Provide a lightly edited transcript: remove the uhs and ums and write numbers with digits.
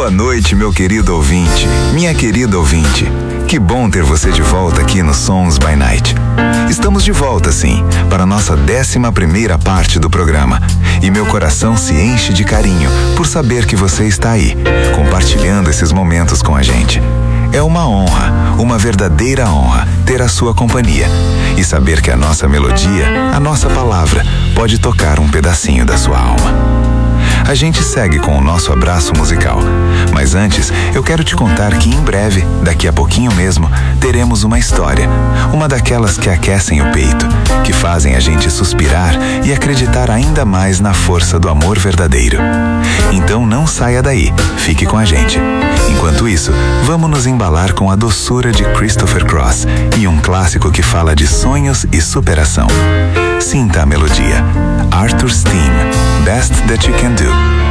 Boa noite, meu querido ouvinte, minha querida ouvinte. Que bom ter você de volta aqui no Sons by Night. Estamos de volta, sim, para a nossa 11ª parte do programa. E meu coração se enche de carinho por saber que você está aí, compartilhando esses momentos com a gente. É uma honra, uma verdadeira honra, ter a sua companhia e saber que a nossa melodia, a nossa palavra, pode tocar um pedacinho da sua alma. A gente segue com o nosso abraço musical, mas antes eu quero te contar que em breve, daqui a pouquinho mesmo, teremos uma história, uma daquelas que aquecem o peito, que fazem a gente suspirar e acreditar ainda mais na força do amor verdadeiro. Então não saia daí, fique com a gente. Enquanto isso, vamos nos embalar com a doçura de Christopher Cross e um clássico que fala de sonhos e superação. Sinta a melodia. Arthur's Theme, Best That You Can Do.